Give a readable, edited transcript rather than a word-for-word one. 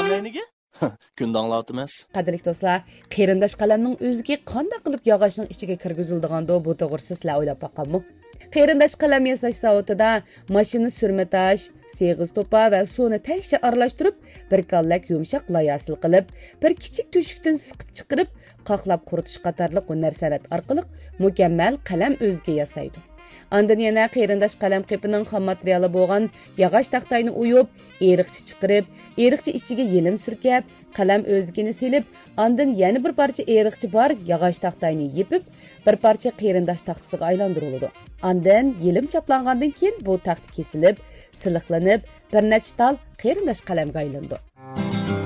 Anlayniga? Kunda anglatmaz. Qadrli do'stlar, qarindosh qalamning o'ziga qanday qilib yog'ochning ichiga kirgizildigando bu to'g'risida sizlar o'ylab boqqanmi? Qarindosh qalam yasash zavodida mashina surmatash, seg'iz to'pa va suvni tayshi aralashtirib, bir kallak yumshoq layosil qilib, bir kichik to'shikdan siqib chiqarib, qoqlab quritish qatorliq hunar san'at orqali mukammal qalam o'ziga yasaydi. Ondan yana qarindosh qalam qipining xam materiali bo'lgan yog'och taxtayni uyib, eriqchi chiqarib, eriqchi ichiga yelim surkab, qalam o'zigini silib, ondan yana bir parcha eriqchi bor yog'och taxtayni yepib, bir parcha qarindosh taxtasiga aylantiriladi. Ondan yelim chaplangandan keyin bu taxt kesilib, siliqlanib, bir necha tal qarindosh qalamga aylandi.